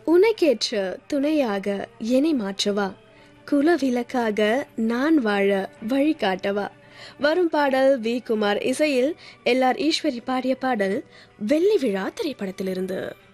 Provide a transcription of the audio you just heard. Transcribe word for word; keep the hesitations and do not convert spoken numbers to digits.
உனக்கேற்ற துணையாக என்னை மாற்றவா, குலவிளக்காக நான் வாழ வழிகாட்டவா. வரும் பாடல் வி குமார் இசையில் எல் ஆர் ஈஸ்வரி பாடிய பாடல் வெள்ளி விழா திரைப்படத்திலிருந்து.